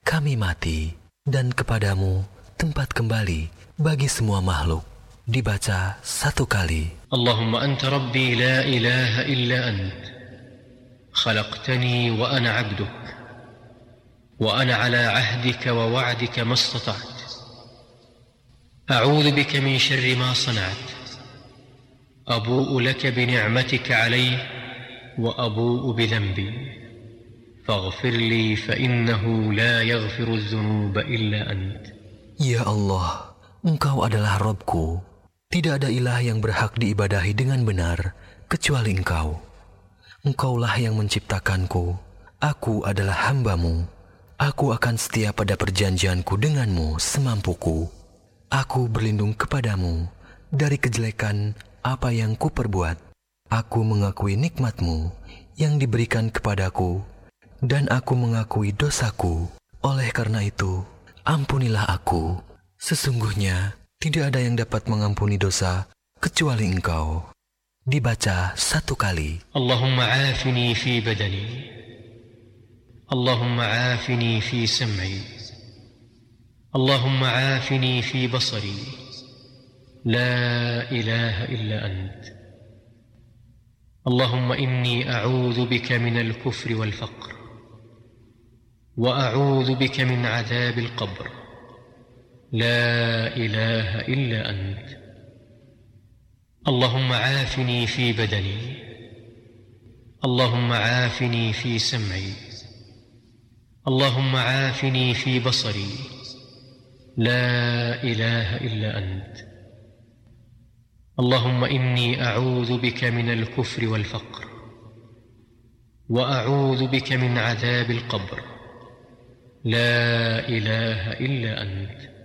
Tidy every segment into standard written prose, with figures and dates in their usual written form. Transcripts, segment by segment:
kami mati, dan kepadamu tempat kembali bagi semua makhluk. Dibaca 1 kali. Allahumma anta rabbi la ilaha illa ant, khalaqtani wa ana abduk, wa ana ala ahdika wa wa'dika mastata'at, a'udhu bika min syarri ma sana'at, abu'u laka bi ni'matika alayhi wa abu'u bi dhanbi, faghfir li fa innahu la yaghfiru adh-dhunuba illa ant. Ya Allah, Engkau adalah Rabbku. Tidak ada ilah yang berhak diibadahi dengan benar kecuali Engkau. Engkaulah yang menciptakanku. Aku adalah hamba-Mu. Aku akan setia pada perjanjianku denganmu semampuku. Aku berlindung kepadamu dari kejelekan apa yang kuperbuat. Aku mengakui nikmat-Mu yang diberikan kepadaku, dan aku mengakui dosaku. Oleh karena itu, ampunilah aku. Sesungguhnya tidak ada yang dapat mengampuni dosa kecuali Engkau. Dibaca 1 kali. Allahumma afini fi badani, Allahumma afini fi sam'i, Allahumma afini fi basari, la ilaha illa ant. Allahumma inni a'udhu bika min al-kufri wal-faqr, wa a'udhu bika min adhab al-qabr, لا إله إلا أنت. اللهم عافني في بدني، اللهم عافني في سمعي، اللهم عافني في بصري، لا إله إلا أنت. اللهم إني أعوذ بك من الكفر والفقر، وأعوذ بك من عذاب القبر، لا إله إلا أنت.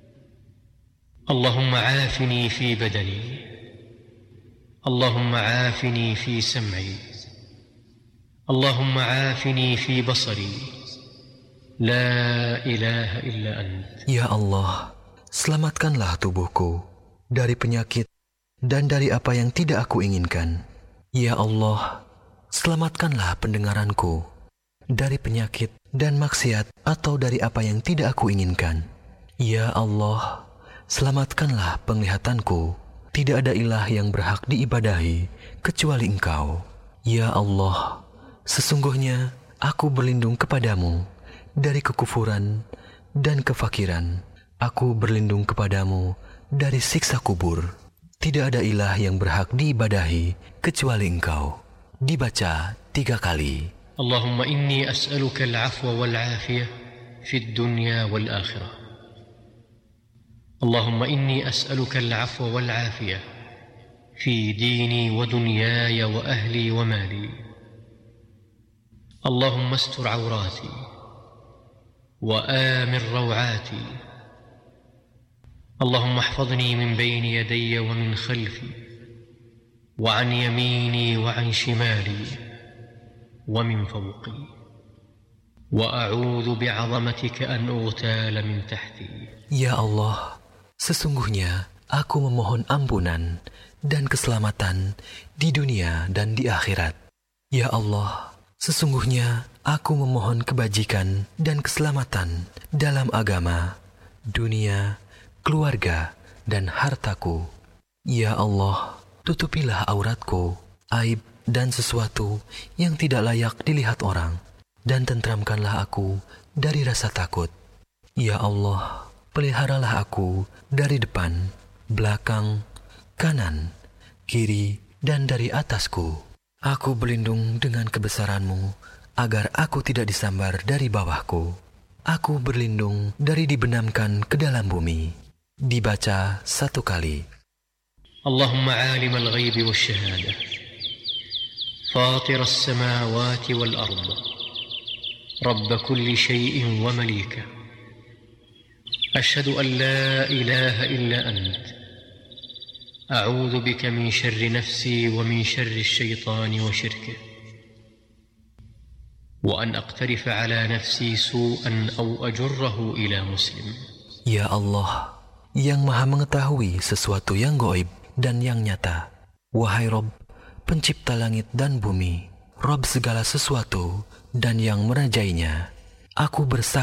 اللهم عافني في بدني، اللهم عافني في سمعي، اللهم عافني في بصري، لا إله إلا أنت. Ya Allah, selamatkanlah tubuhku dari penyakit dan dari apa yang tidak aku inginkan. Ya Allah, selamatkanlah pendengaranku dari penyakit dan maksiat atau dari apa yang tidak aku inginkan. Ya Allah, selamatkanlah penglihatanku. Tidak ada ilah yang berhak diibadahi kecuali Engkau. Ya Allah, sesungguhnya aku berlindung kepadamu dari kekufuran dan kefakiran. Aku berlindung kepadamu dari siksa kubur. Tidak ada ilah yang berhak diibadahi kecuali Engkau. Dibaca 3 kali. Allahumma inni as'aluka al-'afwa wal-'afiyah fid dunya wal-akhirah. اللهم إني أسألك العفو والعافية في ديني ودنياي وأهلي ومالي. اللهم استر عوراتي وآمن روعاتي. اللهم احفظني من بين يدي ومن خلفي وعن يميني وعن شمالي ومن فوقي، وأعوذ بعظمتك أن أغتال من تحتي. Ya Allah, sesungguhnya aku memohon ampunan dan keselamatan di dunia dan di akhirat. Ya Allah, sesungguhnya aku memohon kebajikan dan keselamatan dalam agama, dunia, keluarga, dan hartaku. Ya Allah, tutupilah auratku, aib dan sesuatu yang tidak layak dilihat orang, dan tentramkanlah aku dari rasa takut. Ya Allah, peliharalah aku dari depan, belakang, kanan, kiri, dan dari atasku. Aku berlindung dengan kebesaran-Mu agar aku tidak disambar dari bawahku. Aku berlindung dari dibenamkan ke dalam bumi. Dibaca 1 kali. Allahumma alim al-ghaybi wal-shahada, fatir as-samawati wal-ard, rabb kulli shay'in wa malika. أشهد أن لا إله إلا أنت، أعوذ بك من شر نفسي ومن شر الشيطان وشركه، وأن أقترف على نفسي سوءا أو أجره إلى مسلم. Ya Allah, yang maha mengetahui sesuatu yang gaib dan yang nyata. Wahai Rabb, pencipta langit dan bumi, Rabb segala sesuatu dan yang merajainya, aku bersaksi